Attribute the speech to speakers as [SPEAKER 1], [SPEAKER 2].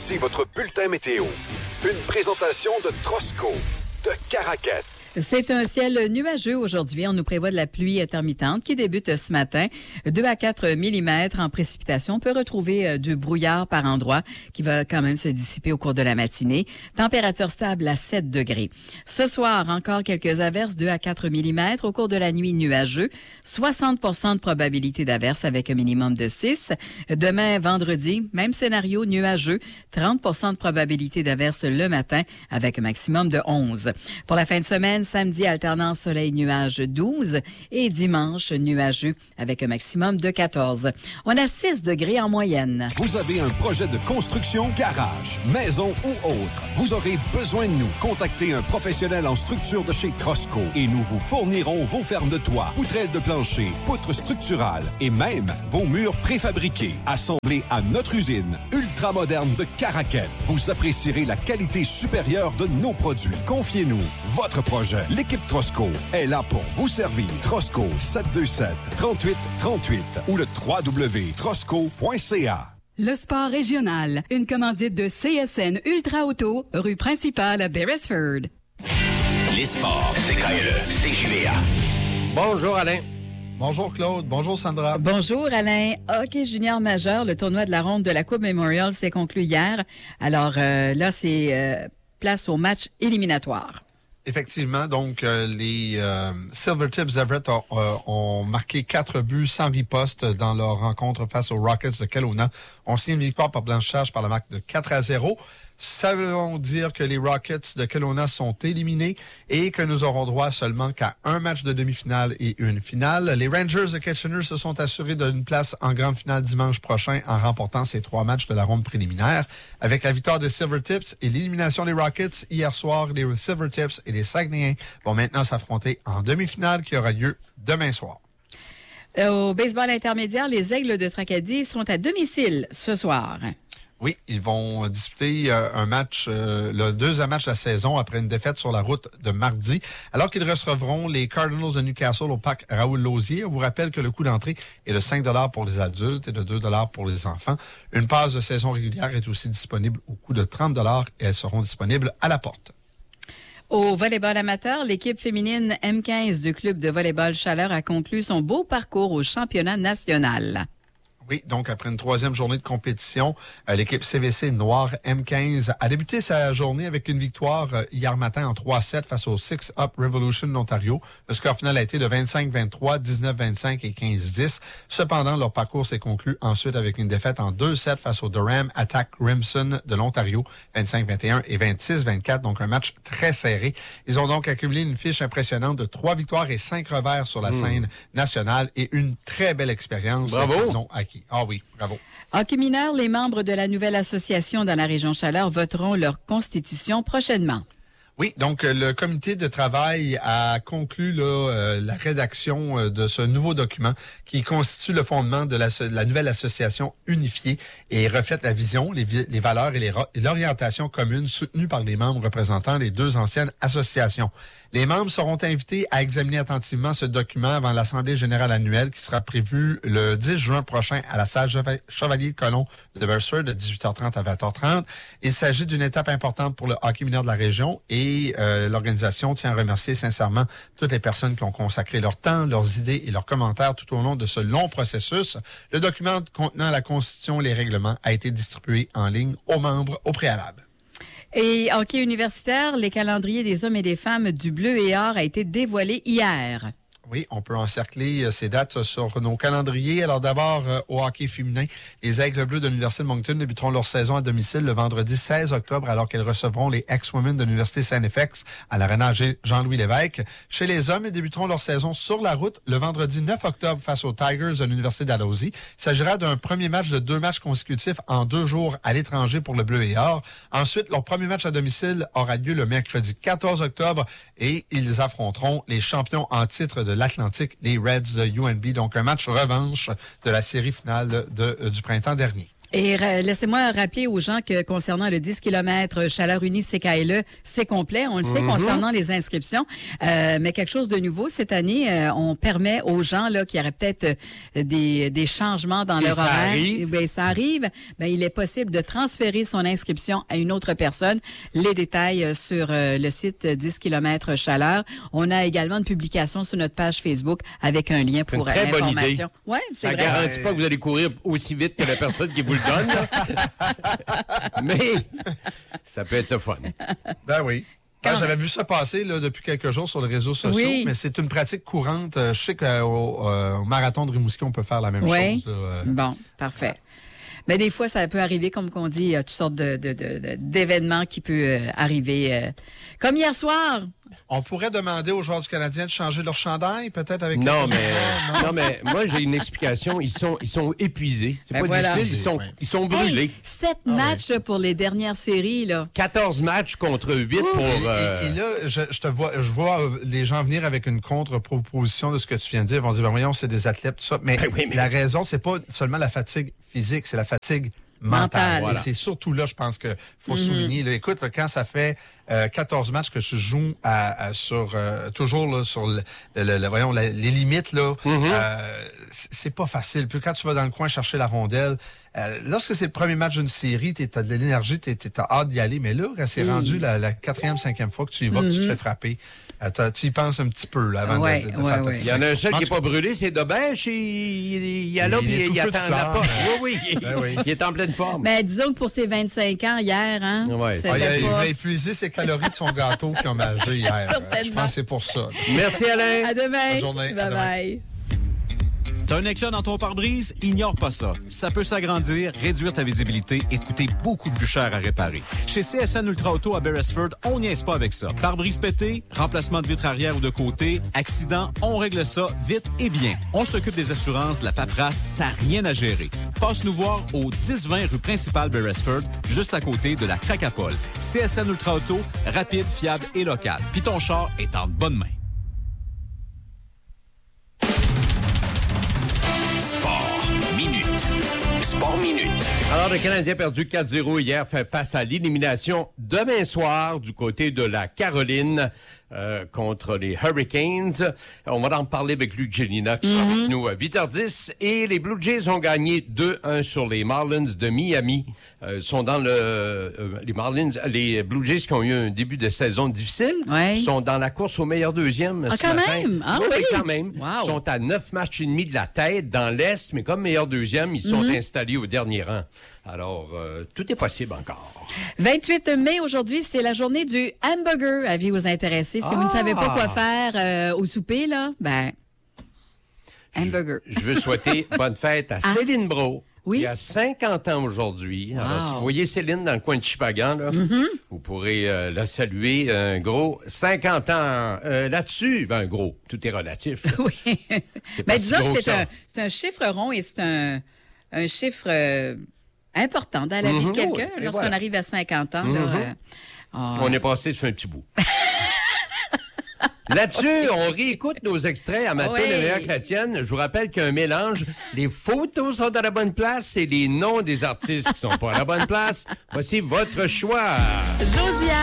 [SPEAKER 1] Voici votre bulletin météo. Une présentation de Trosco, de Caraquet.
[SPEAKER 2] C'est un ciel nuageux aujourd'hui. On nous prévoit de la pluie intermittente qui débute ce matin. 2 à 4 mm en précipitation. On peut retrouver du brouillard par endroits qui va quand même se dissiper au cours de la matinée. Température stable à 7 degrés. Ce soir, encore quelques averses, 2 à 4 mm. Au cours de la nuit, nuageux. 60 de probabilité d'averse avec un minimum de 6. Demain, vendredi, même scénario, nuageux. 30 de probabilité d'averse le matin avec un maximum de 11. Pour la fin de semaine, samedi, alternance soleil-nuage 12 et dimanche, nuageux avec un maximum de 14. On a 6 degrés en moyenne.
[SPEAKER 1] Vous avez un projet de construction, garage, maison ou autre. Vous aurez besoin de nous. Contactez un professionnel en structure de chez Trosco et nous vous fournirons vos fermes de toit, poutrelles de plancher, poutres structurales et même vos murs préfabriqués. Assemblés à notre usine ultramoderne de Caraquet. Vous apprécierez la qualité supérieure de nos produits. Confiez-nous votre projet. L'équipe Trosco est là pour vous servir. Trosco 727-3838 ou le www.trosco.ca.
[SPEAKER 3] Le sport régional, une commandite de CSN Ultra Auto, rue principale à Beresford.
[SPEAKER 4] Les sports, c'est CJVA.
[SPEAKER 5] Bonjour Alain.
[SPEAKER 6] Bonjour Claude, bonjour Sandra.
[SPEAKER 2] Bonjour Alain. Hockey junior majeur, le tournoi de la ronde de la Coupe Memorial s'est conclu hier. Alors là, c'est place au match éliminatoire.
[SPEAKER 6] Effectivement, donc les Silvertips Everett ont marqué 4 buts sans riposte dans leur rencontre face aux Rockets de Kelowna. On signe une victoire par blanchissage par la marque de 4-0. Ça veut dire que les Rockets de Kelowna sont éliminés et que nous aurons droit seulement qu'à un match de demi-finale et une finale. Les Rangers de Kitchener se sont assurés d'une place en grande finale dimanche prochain en remportant ces 3 matchs de la ronde préliminaire. Avec la victoire des Silvertips et l'élimination des Rockets, hier soir, les Silvertips et les Saguenayens vont maintenant s'affronter en demi-finale qui aura lieu demain soir.
[SPEAKER 2] Au baseball intermédiaire, les Aigles de Tracadie seront à domicile ce soir.
[SPEAKER 6] Oui, ils vont disputer un match, le deuxième match de la saison après une défaite sur la route de mardi, alors qu'ils recevront les Cardinals de Newcastle au parc Raoul-Lausier. On vous rappelle que le coût d'entrée est de 5 $ pour les adultes et de 2 $ pour les enfants. Une passe de saison régulière est aussi disponible au coût de 30 $ et elles seront disponibles à la porte.
[SPEAKER 2] Au volleyball amateur, l'équipe féminine M15 du club de volleyball Chaleur a conclu son beau parcours au championnat national.
[SPEAKER 6] Oui, donc après une 3e journée de compétition, l'équipe CVC Noire M15 a débuté sa journée avec une victoire hier matin en 3-7 face au Six Up Revolution d'Ontario. Le score final a été de 25-23, 19-25 et 15-10. Cependant, leur parcours s'est conclu ensuite avec une défaite en 2-7 face au Durham Attack Crimson de l'Ontario, 25-21 et 26-24, donc un match très serré. Ils ont donc accumulé une fiche impressionnante de 3 victoires et 5 revers sur la scène nationale et une très belle expérience qu'ils ont acquis. Ah oui, bravo.
[SPEAKER 2] Hockey mineur, les membres de la nouvelle association dans la région Chaleur voteront leur constitution prochainement.
[SPEAKER 6] Oui, donc le comité de travail a conclu la rédaction de ce nouveau document qui constitue le fondement de la nouvelle association unifiée et reflète la vision, les valeurs et l'orientation commune soutenues par les membres représentant les 2 anciennes associations. Les membres seront invités à examiner attentivement ce document avant l'Assemblée générale annuelle qui sera prévue le 10 juin prochain à la salle Chevalier-Colomb de Beresford de 18h30 à 20h30. Il s'agit d'une étape importante pour le hockey mineur de la région et l'organisation tient à remercier sincèrement toutes les personnes qui ont consacré leur temps, leurs idées et leurs commentaires tout au long de ce long processus. Le document contenant la Constitution et les règlements a été distribué en ligne aux membres au préalable.
[SPEAKER 2] Et hockey universitaire, les calendriers des hommes et des femmes du Bleu et Or a été dévoilé hier.
[SPEAKER 6] Oui, on peut encercler ces dates sur nos calendriers. Alors d'abord, au hockey féminin, les Aigles Bleus de l'Université de Moncton débuteront leur saison à domicile le vendredi 16 octobre alors qu'elles recevront les ex-women de l'Université Saint-FX à l'aréna Jean-Louis Lévesque. Chez les hommes, ils débuteront leur saison sur la route le vendredi 9 octobre face aux Tigers de l'Université d'Alhousie. Il s'agira d'un premier match de 2 matchs consécutifs en 2 jours à l'étranger pour le Bleu et Or. Ensuite, leur premier match à domicile aura lieu le mercredi 14 octobre et ils affronteront les champions en titre de l'Atlantique, les Reds de UNB. Donc, un match revanche de la série finale du printemps dernier.
[SPEAKER 2] Et laissez-moi rappeler aux gens que concernant le 10 km Chaleur Unie CKLE, c'est complet. On le sait concernant les inscriptions. Mais quelque chose de nouveau, cette année, on permet aux gens là qui auraient peut-être des changements dans leur horaire. Ça arrive. Ben, il est possible de transférer son inscription à une autre personne. Les détails sur le site 10 km Chaleur. On a également une publication sur notre page Facebook avec un lien pour l'information. Ouais, c'est vrai.
[SPEAKER 5] Ça garantit pas que vous allez courir aussi vite que la personne qui vous le donne, là. Mais ça peut être fun.
[SPEAKER 6] Ben oui. J'avais vu ça passer là, depuis quelques jours sur les réseaux sociaux, mais c'est une pratique courante. Je sais qu'au marathon de Rimouski, on peut faire la même chose. Là.
[SPEAKER 2] Bon, parfait. Mais des fois, ça peut arriver, comme qu'on dit, il y a toutes sortes d'événements qui peuvent arriver. Comme hier soir.
[SPEAKER 6] On pourrait demander aux joueurs du Canadien de changer leur chandail, peut-être avec...
[SPEAKER 5] Non, mais moi, j'ai une explication. Ils sont épuisés. C'est pas difficile. Ils sont brûlés.
[SPEAKER 2] Hey, 7 matchs là, pour les dernières séries. Là.
[SPEAKER 5] 14 matchs contre 8 pour...
[SPEAKER 6] Et là, je vois les gens venir avec une contre-proposition de ce que tu viens de dire. Ils vont dire, voyons, c'est des athlètes, tout ça. Mais la raison, c'est pas seulement la fatigue physique, c'est la fatigue mentale. Voilà. Et c'est surtout là, je pense qu'il faut souligner. Là, écoute, là, quand ça fait 14 matchs que je joue toujours là, sur les limites, là, c'est pas facile. Puis quand tu vas dans le coin chercher la rondelle, lorsque c'est le premier match d'une série, t'as de l'énergie, t'as hâte d'y aller. Mais là, quand c'est rendu la 4e, 5e fois que tu y vas, que tu te fais frapper, tu y penses un petit peu là, avant de faire ta...
[SPEAKER 5] Il y en a un seul qui n'est pas brûlé, c'est Dobèche. Il y a là, puis il attend la porte. Oui. Il est en pleine forme.
[SPEAKER 2] Mais disons que pour ses 25 ans hier, hein.
[SPEAKER 6] Il a épuisé ses calories de son gâteau qu'il a mangé hier. Je pense que c'est pour ça.
[SPEAKER 5] Merci, Alain.
[SPEAKER 2] À demain.
[SPEAKER 6] Bonne journée.
[SPEAKER 2] Bye.
[SPEAKER 1] T'as un éclat dans ton pare-brise? Ignore pas ça. Ça peut s'agrandir, réduire ta visibilité et te coûter beaucoup plus cher à réparer. Chez CSN Ultra Auto à Beresford, on niaise pas avec ça. Pare-brise pété, remplacement de vitre arrière ou de côté, accident, on règle ça vite et bien. On s'occupe des assurances, de la paperasse, t'as rien à gérer. Passe nous voir au 1020 rue principale Beresford, juste à côté de la Cracapole. CSN Ultra Auto, rapide, fiable et local. Puis ton char est en bonne main.
[SPEAKER 4] Sport Minute.
[SPEAKER 5] Alors, le Canadien a perdu 4-0 hier, fait face à l'élimination demain soir du côté de la Caroline contre les Hurricanes. On va en parler avec Luc Gélina qui sera avec nous à 8h10. Et les Blue Jays ont gagné 2-1 sur les Marlins de Miami. Sont dans les Blue Jays qui ont eu un début de saison difficile. Sont dans la course au meilleur deuxième ce matin.
[SPEAKER 2] Même?
[SPEAKER 5] Oui, quand même. Wow. Sont à 9 matchs et demi de la tête dans l'Est, mais comme meilleur deuxième, ils sont installés au dernier rang. Alors, tout est possible encore.
[SPEAKER 2] 28 mai, aujourd'hui, c'est la journée du hamburger. Avis aux intéressés. Si vous ne savez pas quoi faire au souper, là, hamburger.
[SPEAKER 5] Je veux souhaiter bonne fête à Céline Brault.
[SPEAKER 2] Oui.
[SPEAKER 5] Il a 50 ans aujourd'hui.
[SPEAKER 2] Wow.
[SPEAKER 5] Alors, si vous voyez Céline dans le coin de Chipagan, là, vous pourrez la saluer. Un gros 50 ans là-dessus. Un gros, tout est relatif.
[SPEAKER 2] Oui.
[SPEAKER 5] C'est pas
[SPEAKER 2] disons
[SPEAKER 5] si gros
[SPEAKER 2] que c'est un chiffre rond et c'est un chiffre important dans la vie de quelqu'un. Lorsqu'on arrive à 50 ans,
[SPEAKER 5] on est passé sur un petit bout. Là-dessus, on réécoute nos extraits à Matin de Meilleure Chrétienne. Je vous rappelle qu'il y a un mélange. Les photos sont à la bonne place et les noms des artistes qui sont pas à la bonne place. Voici votre choix.
[SPEAKER 2] Josiane.